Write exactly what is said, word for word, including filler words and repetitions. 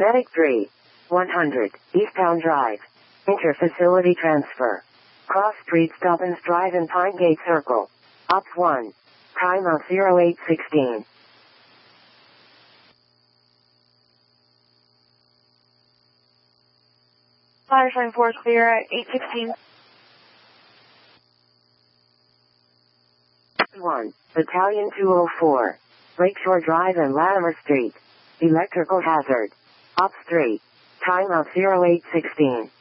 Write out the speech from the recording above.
Medic three. one hundred, Eastbound Drive. Inter-facility transfer. Cross Street Stubbins Drive in Pine Gate Circle. Ops one. Time of zero eight sixteen. Fire sign four is clear at eight sixteen. one. Battalion two oh four. Lakeshore Drive and Latimer Street. Electrical hazard. Ops three. Time of zero eight sixteen.